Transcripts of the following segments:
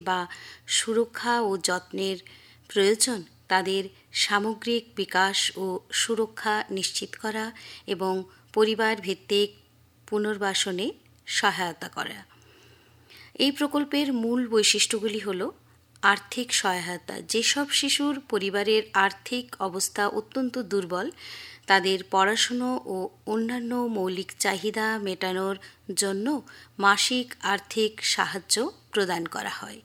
বা সুরক্ষা ও যত্নের প্রয়োজন তাদের সামগ্রিক বিকাশ ও সুরক্ষা নিশ্চিত করা এবং পরিবার ভিত্তিক পুনর্বাসনে সহায়তা করা। এই প্রকল্পের মূল বৈশিষ্ট্যগুলি হল আর্থিক সহায়তা। যেসব শিশুর পরিবারের আর্থিক অবস্থা অত্যন্ত দুর্বল তাদের পড়াশুনো ও অন্যান্য মৌলিক চাহিদা মেটানোর জন্য মাসিক আর্থিক সাহায্য প্রদান করা হয়।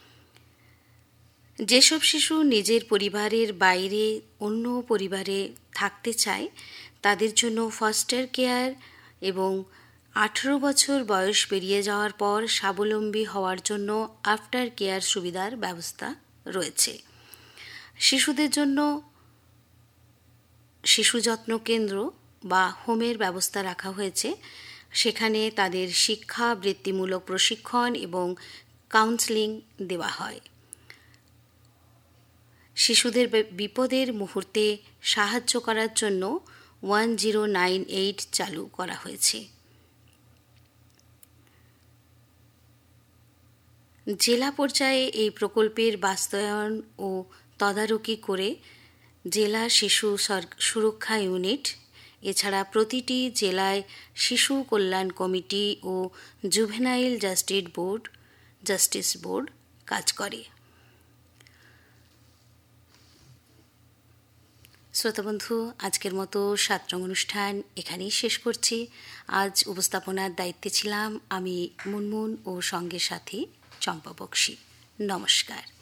যেসব শিশু নিজের পরিবারের বাইরে অন্য পরিবারে থাকতে চায় তাদের জন্য ফস্টার কেয়ার এবং 18 বছর বয়স পেরিয়ে যাওয়ার পর স্বাবলম্বী হওয়ার জন্য আফটার কেয়ার সুবিধার ব্যবস্থা রয়েছে। শিশুদের জন্য শিশু যত্ন কেন্দ্র বা হোমের ব্যবস্থা রাখা হয়েছে। সেখানে তাদের শিক্ষা, বৃত্তিমূলক প্রশিক্ষণ এবং কাউন্সেলিং দেওয়া হয়। শিশুদের বিপদের মুহূর্তে সাহায্য করার জন্য 1098 চালু করা হয়েছে। জেলা পর্যায়ে এই প্রকল্পের বাস্তবায়ন ও তদারকি করে জেলা শিশু সুরক্ষা ইউনিট, এছাড়া প্রতিটি জেলায় শিশু কল্যাণ কমিটি ও জুভেনাইল জাস্টিস বোর্ড কাজ করে। শ্রোতাবন্ধু, আজকের মতো 7 রং অনুষ্ঠান এখানেই শেষ করছি। আজ উপস্থাপনার দায়িত্বে ছিলাম আমি মুনমুন ও সঙ্গে সাথী চম্পা বক্সী। নমস্কার।